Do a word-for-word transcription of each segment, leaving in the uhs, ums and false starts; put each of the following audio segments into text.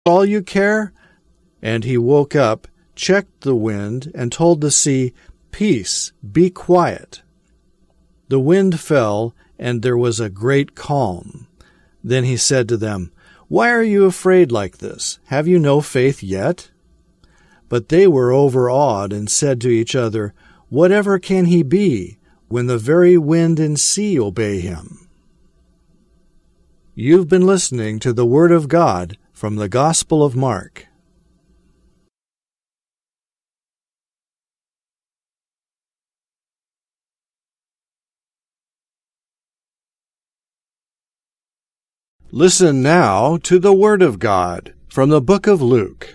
all you care?" And he woke up, checked the wind, and told the sea, "Peace, be quiet." The wind fell, and there was a great calm. Then he said to them, "Why are you afraid like this? Have you no faith yet?" But they were overawed and said to each other, "Whatever can he be, when the very wind and sea obey him?" You've been listening to the Word of God from the Gospel of Mark. Listen now to the Word of God from the book of Luke.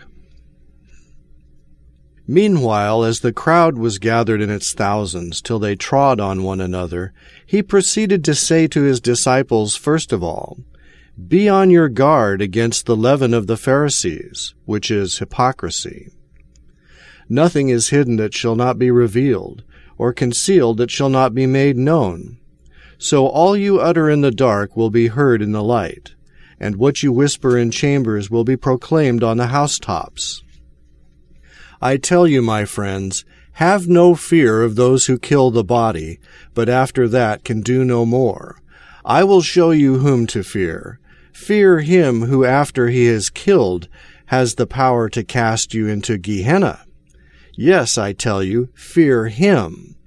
Meanwhile, as the crowd was gathered in its thousands till they trod on one another, he proceeded to say to his disciples first of all, "Be on your guard against the leaven of the Pharisees, which is hypocrisy. Nothing is hidden that shall not be revealed, or concealed that shall not be made known. So all you utter in the dark will be heard in the light, and what you whisper in chambers will be proclaimed on the housetops. I tell you, my friends, have no fear of those who kill the body, but after that can do no more. I will show you whom to fear. Fear him who after he is killed has the power to cast you into Gehenna. Yes, I tell you, fear him.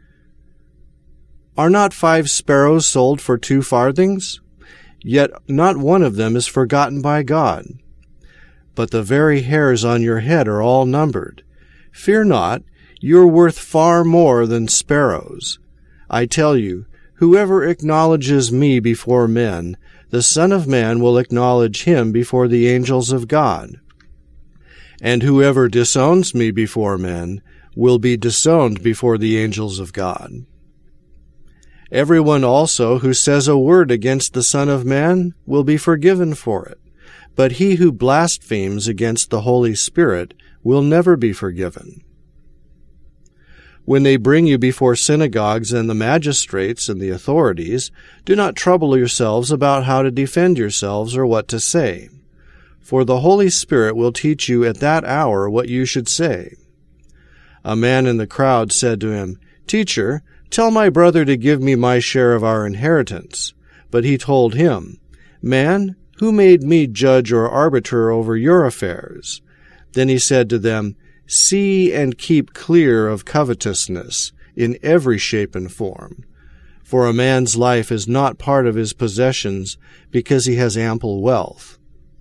Are not five sparrows sold for two farthings? Yet not one of them is forgotten by God. But the very hairs on your head are all numbered. Fear not, you are worth far more than sparrows. I tell you, whoever acknowledges me before men, the Son of Man will acknowledge him before the angels of God. And whoever disowns me before men will be disowned before the angels of God. Everyone also who says a word against the Son of Man will be forgiven for it. But he who blasphemes against the Holy Spirit will never be forgiven. When they bring you before synagogues and the magistrates and the authorities, do not trouble yourselves about how to defend yourselves or what to say. For the Holy Spirit will teach you at that hour what you should say. A man in the crowd said to him, "Teacher, tell my brother to give me my share of our inheritance." But he told him, "Man, who made me judge or arbiter over your affairs?" Then he said to them, "See and keep clear of covetousness in every shape and form. For a man's life is not part of his possessions because he has ample wealth."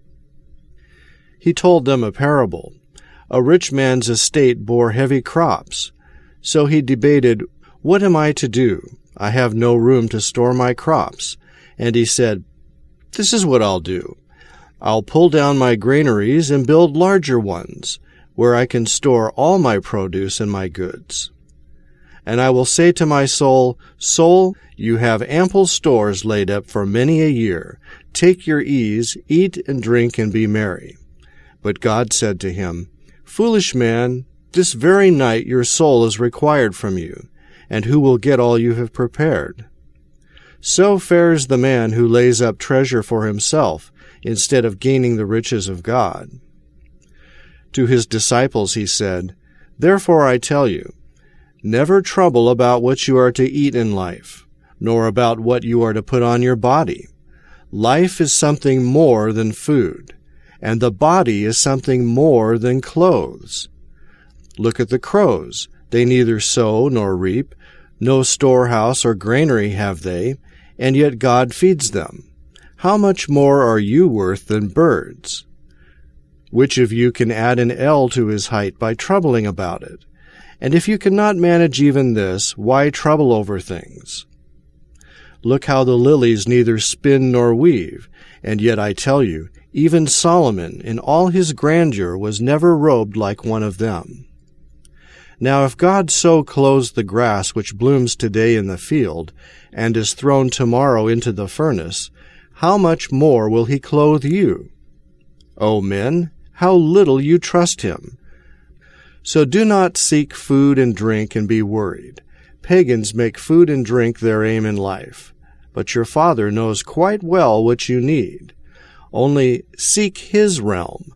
He told them a parable. A rich man's estate bore heavy crops. So he debated, "What am I to do? I have no room to store my crops." And he said, "This is what I'll do. I'll pull down my granaries and build larger ones, where I can store all my produce and my goods. And I will say to my soul, 'Soul, you have ample stores laid up for many a year. Take your ease, eat and drink and be merry.' But God said to him, 'Foolish man, this very night your soul is required from you, and who will get all you have prepared?' So fares the man who lays up treasure for himself instead of gaining the riches of God." To his disciples he said, "Therefore I tell you, never trouble about what you are to eat in life, nor about what you are to put on your body. Life is something more than food, and the body is something more than clothes. Look at the crows. They neither sow nor reap, no storehouse or granary have they, and yet God feeds them. How much more are you worth than birds? Which of you can add an ell to his height by troubling about it? And if you cannot manage even this, why trouble over things? Look how the lilies neither spin nor weave, and yet I tell you, even Solomon in all his grandeur was never robed like one of them. Now if God so clothes the grass which blooms today in the field, and is thrown tomorrow into the furnace, how much more will he clothe you? O men, how little you trust him! So do not seek food and drink and be worried. Pagans make food and drink their aim in life, but your Father knows quite well what you need. Only seek his realm,